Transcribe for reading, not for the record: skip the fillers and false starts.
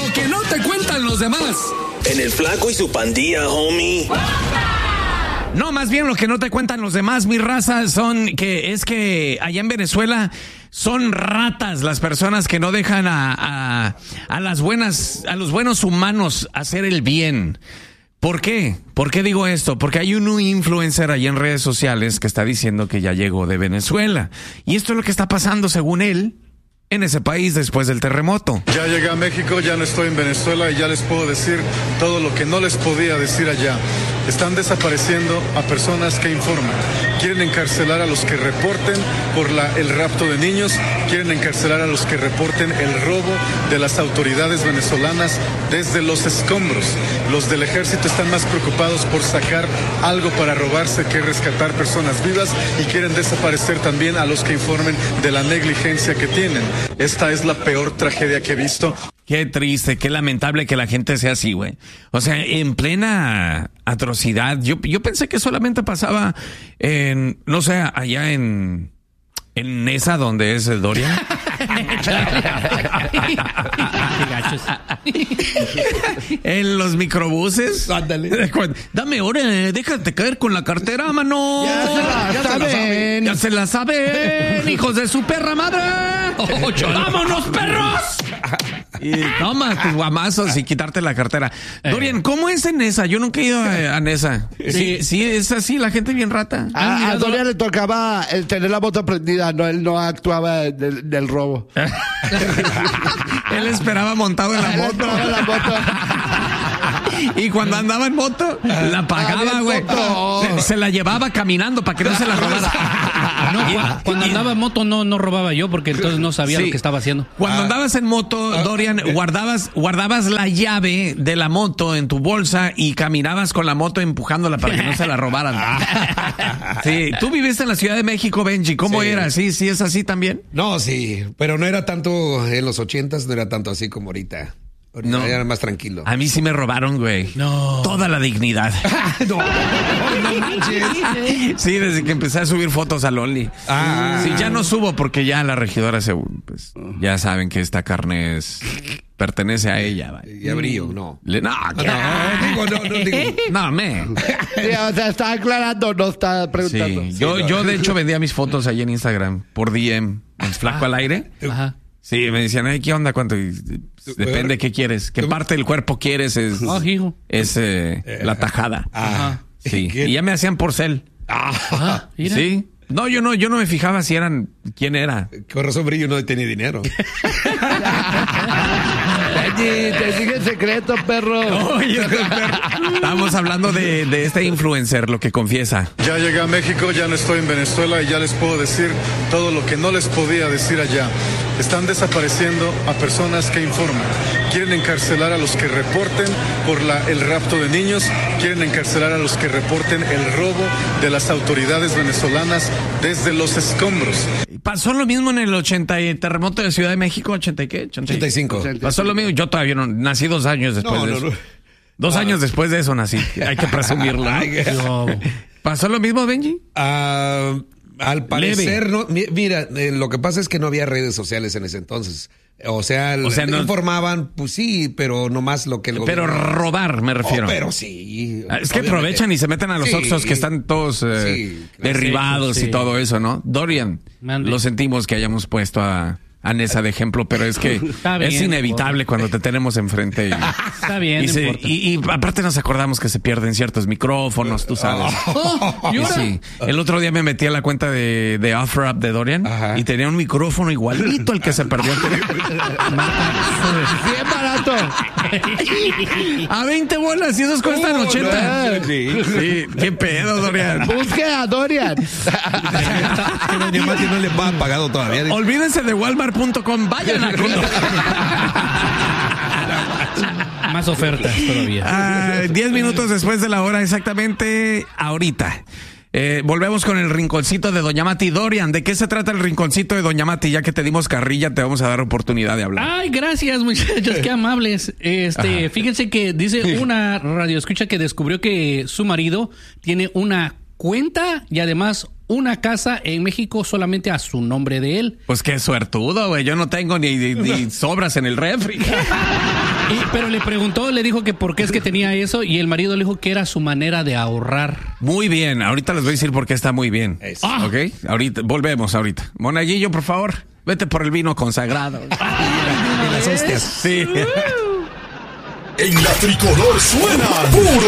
Lo que no te cuentan los demás. En el Flaco y su pandilla, homie. No, más bien lo que no te cuentan los demás, mi raza, es que allá en Venezuela son ratas las personas que no dejan a los buenos humanos hacer el bien. ¿Por qué? ¿Por qué digo esto? Porque hay un influencer ahí en redes sociales que está diciendo que ya llegó de Venezuela. Y esto es lo que está pasando, según él, en ese país después del terremoto. Ya llegué a México, ya no estoy en Venezuela y ya les puedo decir todo lo que no les podía decir allá. Están desapareciendo a personas que informan. Quieren encarcelar a los que reporten por el rapto de niños. Quieren encarcelar a los que reporten el robo de las autoridades venezolanas desde los escombros. Los del ejército están más preocupados por sacar algo para robarse que rescatar personas vivas y quieren desaparecer también a los que informen de la negligencia que tienen. Esta es la peor tragedia que he visto. Qué triste, qué lamentable que la gente sea así, güey. O sea, en plena atrocidad. Yo pensé que solamente pasaba no sé, allá en esa donde es el Dorian. En los microbuses. Ándale. Dame hora, déjate caer con la cartera, mano. Ya se la saben, hijos de su perra madre. ¡Vámonos, perros! Y toma tus guamazos y quitarte la cartera. Dorian, ¿cómo es en Nesa? Yo nunca he ido a Nesa. Sí, es así, la gente bien rata. A Dorian le tocaba tener la moto prendida, no, él no actuaba del robo. Él esperaba montado en la moto. Y cuando andaba en moto, la pagaba, güey. Se la llevaba caminando para que no se la robara. No, cuando andaba en moto no robaba yo porque entonces no sabía lo que estaba haciendo. Cuando andabas en moto, Dorian, guardabas la llave de la moto en tu bolsa y caminabas con la moto empujándola para que no se la robaran. Sí, tú viviste en la Ciudad de México, Benji. ¿Cómo era? ¿Sí es así también? No, sí, pero no era tanto en los 80s, no era tanto así como ahorita. No, era más tranquilo. A mí sí me robaron, güey. No. Toda la dignidad. No manches. Sí, desde que empecé a subir fotos al Only. Sí, ya no subo porque ya la regidora pues, ya saben que esta carne pertenece a ella. ¿Vale? Y a Brillo, no. No, digo. No, me. Sí, o sea, está aclarando, no está preguntando. Sí, yo de hecho vendía mis fotos ahí en Instagram por DM, en Flaco al Aire. Ajá. Sí, me decían, ¿qué onda? ¿Cuánto? Depende qué quieres. ¿Qué parte del cuerpo quieres? Es la tajada. Ajá. Sí. Y ya me hacían por cel. Sí. No, yo no me fijaba si eran, quién era. Con razón Brillo no tenía dinero. Te sigue el secreto, perro. Oye, perro. Estamos hablando de este influencer, lo que confiesa. Ya llegué a México, ya no estoy en Venezuela y ya les puedo decir todo lo que no les podía decir allá. Están desapareciendo a personas que informan. Quieren encarcelar a los que reporten por el rapto de niños. Quieren encarcelar a los que reporten el robo de las autoridades venezolanas desde los escombros. Pasó lo mismo en el terremoto de Ciudad de México, ¿80 y qué? 85. Pasó lo mismo. Yo todavía no nací 2 años después de eso. 2 años después de eso nací. Hay que presumirlo. ¿No? ¿Pasó lo mismo, Benji? Al parecer, no. Mira, lo que pasa es que no había redes sociales en ese entonces. O sea no informaban, pues sí, pero nomás lo que el gobierno... Pero robar, me refiero. Pero sí. Es que aprovechan y se meten a los Oxxos que están todos derribados y todo eso, ¿no? Dorian, lo sentimos que hayamos puesto a Nesa de ejemplo, pero es que es inevitable cuando te tenemos enfrente. Está bien, y aparte nos acordamos que se pierden ciertos micrófonos, tú sabes. Sí. El otro día me metí a la cuenta de OfferUp de Dorian y tenía un micrófono igualito al que se perdió. Bien barato. A 20 bolas y esos cuestan 80. Sí. ¿Qué pedo, Dorian? Busque a Dorian. No le han pagado todavía. Olvídense de Walmart.com. Vayan a más ofertas todavía. 10 minutos después de la hora exactamente ahorita. Volvemos con el rinconcito de Doña Mati. Dorian, ¿de qué se trata el rinconcito de Doña Mati? Ya que te dimos carrilla, te vamos a dar oportunidad de hablar. Ay, gracias, muchachos, qué amables. Fíjense que dice una radioescucha que descubrió que su marido tiene una cuenta y además una casa en México solamente a su nombre de él. Pues qué suertudo, güey. Yo no tengo ni sobras en el refri. Pero le preguntó, le dijo que por qué es que tenía eso y el marido le dijo que era su manera de ahorrar. Muy bien. Ahorita les voy a decir por qué está muy bien. ¿Ok? Ahorita, volvemos ahorita. Monaguillo, por favor, vete por el vino consagrado. Y las hostias. Sí. En la tricolor suena puro